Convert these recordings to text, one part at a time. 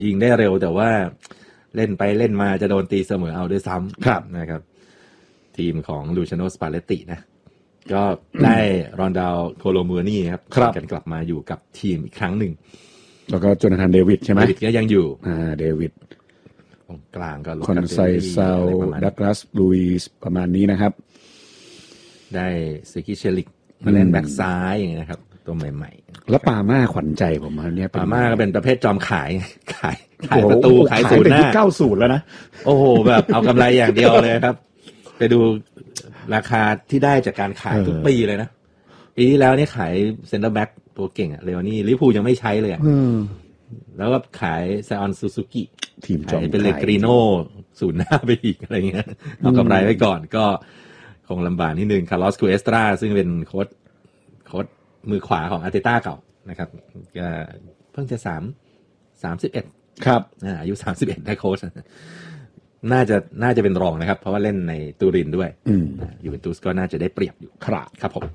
ยิงได้เร็วแต่ว่าเล่นไปเล่นมาจะโดนตีเสมอเอาด้วยซ้ำนะครับทีมของลูชาโน สปาเลตตินะก็ได้รอนดาวโคโลมูนี่ครับกันกลับมาอยู่กับทีมอีกครั้งหนึ่งแล้วก็โจนาธานเดวิดใช่ไหมเดวิดก็ยังอยู่เดวิดตรงกลางก็คอนไซซาวดักลาสลูอิสประมาณนี้นะครับได้เซกิเชลิกมาเล่นแบ็กซ้ายอย่างเงี้ยครับตัวใหม่ๆแล้วปาม่าขวัญใจผมเนี่ยปาม่าก็เป็นประเภทจอมขายประตูขายศูนย์หน้า 90แล้วนะโอ้โหแบบเอากำไรอย่างเดียวเลยครับไปดูราคาที่ได้จากการขายทุกปีเลยนะปีที่แล้วนี่ขายเซ็นเตอร์แบ็กตัวเก่งอะเลโอนี่ลิเวอร์พูลยังไม่ใช้เลยแล้วก็ขายไซออนซูซูกิทีมจอมเป็นเลกริโนศูนย์หน้าไปอีกอะไรเงี้ยเอากำไรไว้ก่อนก็คงลำบากนิดนึงคาร์ลอสคูเอสตราซึ่งเป็นโค้ชมือขวาของอาร์เตต้าเก่านะครับก็เพิ่งจะ31 ครับอายุ31ได้โค้ชน่าจะเป็นรองนะครับเพราะว่าเล่นในตูรินด้วยยูเวนตุสก็น่าจะได้เปรียบอยู่ครับผม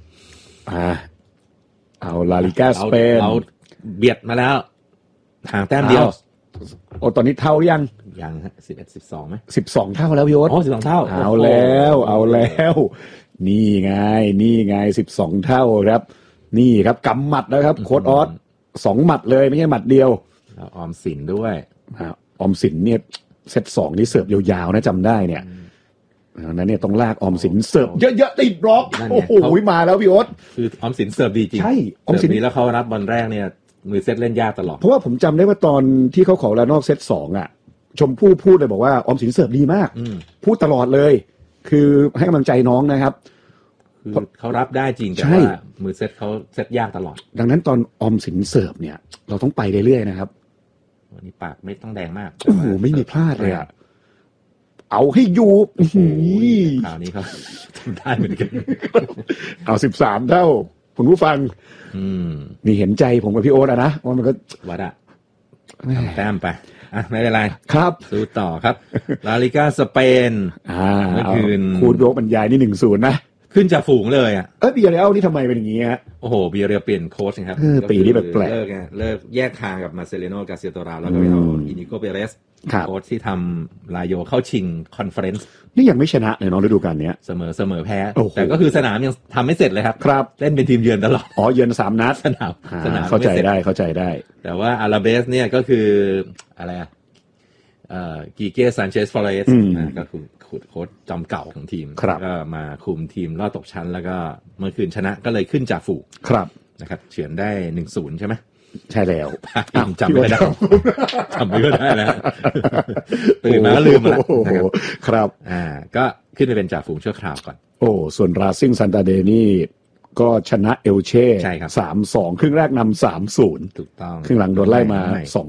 เอาลาลิก้าสเปนเราเบียดมาแล้วห่างแต้มเดียวตอนนี้เท่ายังฮะ11-12มั้ย 12เท่าแล้วพี่โอ๊ต 12เท่าเอาแล้วนี่ไง12เท่าครับนี่ครับกำหมัดแล้วครับโค้ชออส2หมัดเลยไม่ใช่หมัดเดียวแล้วออมสินด้วยออมสินเนี่ยเซต2นี่เสิร์ฟยาวๆนะจำได้เนี่ยนั้นเนี่ยต้องลากออมสินเสิร์ฟเยอะๆติดบล็อกโอ้โหมาแล้วพี่โอ๊ตคือออมสินเสิร์ฟดีจริงใช่ออมสินนี้แล้วเขารับบอลแรกเนี่ยมือเซตเล่นยากตลอดเพราะว่าผมจำได้ว่าตอนที่เขาขอแล้วนอกเซต2อ่ะชมพู่พูดเลยบอกว่าออมสินเสิร์ฟดีมากพูดตลอดเลยคือให้กำลังใจน้องนะครับเขารับได้จริงแต่ว่ามือเซตเขาเซตยากตลอดดังนั้นตอนออมสินเสิร์ฟเนี่ยเราต้องไปเรื่อยๆนะครับวันนี้ปากไม่ต้องแดงมากโอ้โหไม่มีพลาดเลยอ่ะเอาให้อยู่คราวนี้เขาทำได้เหมือนกันเอา13เท่าคุณผู้ฟังนี่เห็นใจผมกับพี่โอ๊ตนะว่ามันก็วัดอะแต้มไปไม่เป็นไรครับสู้ต่อครับลาลิก้าสเปนเมื่อคืนคูณโยกบรรยายนี่ 1-0 นะขึ้นจากฝูงเลยอ่ะเบียร์เรอัลนี่ทำไมเป็นอย่างงี้ฮะโอ้โหเบียร์เรอัลเปลี่ยนโค้ชครับปีนี้แบบแปลกเลิกแยกทางกับมาเซเลโนกาเซียโตราแล้วก็ไปเอาอินิโกเปเรสโค้ชที่ทำลาโยเข้าชิงคอนเฟอเรนซ์นี่ยังไม่ชนะเลยน้องฤดูกาลนี้เสมอแพ้แต่ก็คือสนามยังทำไม่เสร็จเลยครับเล่นเป็นทีมเยือนตลอดเยือน3นัดสนามเข้าใจได้แต่ว่าอาราเบสเนี่ยก็คืออะไรกิเก้ซานเชสฟอเรสก็คือโค้ชจอมเก่าของทีมก็มาคุมทีมรอดตกชั้นแล้วก็เมื่อคืนชนะก็เลยขึ้นจากฝูงนะครับเฉือนได้ 1-0 ใช่ไหมใช่แล้วจำไม่ได้แล้วตื่นมาก็ลืมแล้วครับก็ขึ้นไปเป็นจ่าฝูงชั่วคราวก่อนส่วนราซิ่งซันตาเดนี่ก็ชนะเอลเช่ 3-2 ครึ่งแรกนำ 3-0 ถูกต้องครึ่งหลังโดนไล่มา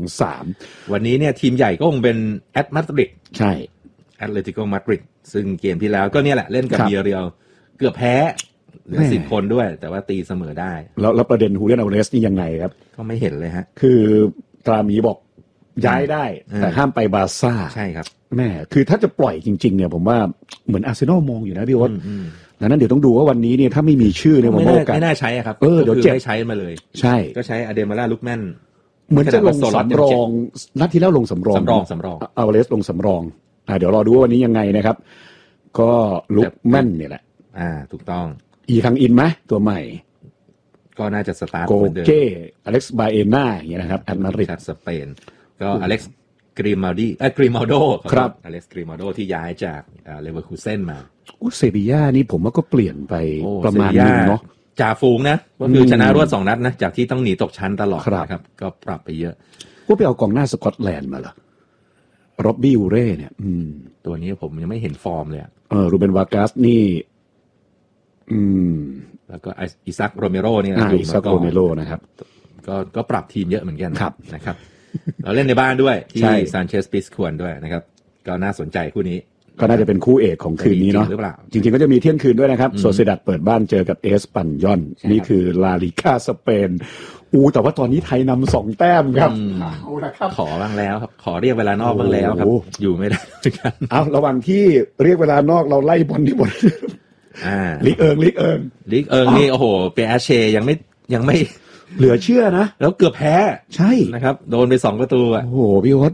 2-3 วันนี้เนี่ยทีมใหญ่ก็คงเป็นแอตมาดริดใช่แอตเลติโกมาดริดซึ่งเกมที่แล้วก็เนี่ยแหละเล่นกับเบียร์เรียลเกือบแพ้เหลือ10 คนด้วยแต่ว่าตีเสมอได้แล้วประเด็นฮูเลียนอัลเวสนี่ยังไงครับก็ไม่เห็นเลยฮะคือตรามีบอกย้ายได้แต่ห้ามไปบาร์ซ่าใช่ครับแม่คือถ้าจะปล่อยจริงๆเนี่ยผมว่าเหมือนอาร์เซนอลมองอยู่นะพี่โอ๊ตดังนั้นเดี๋ยวต้องดูว่าวันนี้เนี่ยถ้าไม่มีชื่อเนี่ยผมว่าไม่น่าใช้ครับเดี๋ยวไม่ใช้มาเลยใช่ก็ใช้อเดมาล่าลุกแมนเหมือนจะลงสำรองนัดที่แล้วลงสำรองอัลเวสลงสำรองเดี๋ยวรอดูว่าวันนี้ยังไงนะครับก็ลุกแมนเนี่ยแหละถูกต้องคังอินไหมตัวใหม่ก็น่าจะสตาร์ทเหมือนเดิมโกเก้อเล็กซ์บาเอน่าอย่างเงี้ยนะครับแอตมาดริดสเปนก็อเล็กซ์กริมาลโดครับอเล็กซ์กริมาลโดที่ย้ายจากเลเวอร์คูเซ่นมาเซบีย่านี่ผมว่าก็เปลี่ยนไปประมาณนึงเนาะจ่าฝูงนะก็คือชนะรวด2 นัดนะจากที่ต้องหนีตกชั้นตลอดนะครับก็ปรับไปเยอะก็ไปเอากองหน้าสกอตแลนด์มาเหรอร็อบบี้อูเร่เนี่ยตัวนี้ผมยังไม่เห็นฟอร์มเลยรูเบนวากัสนี่แล้วก็อิซักโรเมโรเนี่ยอยู่มาก่อนนะครับก็ปรับทีมเยอะเหมือนกันนะครับเราเล่นในบ้านด้วยที่ซานเชสปิสควรด้วยนะครับก็น่าสนใจคู่นี้ก็น่าจะเป็นคู่เอกของคืนนี้เนาะจริงๆก็จะมีเที่ยงคืนด้วยนะครับโซเซดัดเปิดบ้านเจอกับเอสปันยอนนี่คือลาลิก้าสเปนแต่ว่าตอนนี้ไทยนำ2 แต้มครับขอบ้างแล้วครับขอเรียกเวลานอกบ้างแล้วครับอยู่ไม่ได้เหมือนกันระหว่างที่เรียกเวลานอกเราไล่บอลที่บอลลิกเอิงนี่โอ้โหเปอาเชยังไม่เหลือเชื่อนะแล้วเกือบแพ้ใช่นะครับโดนไป2 ประตูโอ้โหพี่โอ๊ต